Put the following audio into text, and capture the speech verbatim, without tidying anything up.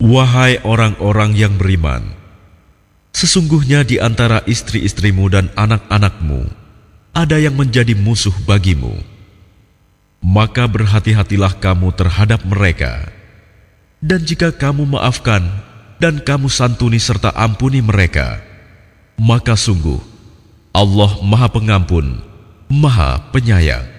Wahai orang-orang yang beriman, sesungguhnya di antara istri-istrimu dan anak-anakmu ada yang menjadi musuh bagimu. Maka berhati-hatilah kamu terhadap mereka. Dan jika kamu maafkan dan kamu santuni serta ampuni mereka, maka sungguh Allah Maha Pengampun, Maha Penyayang.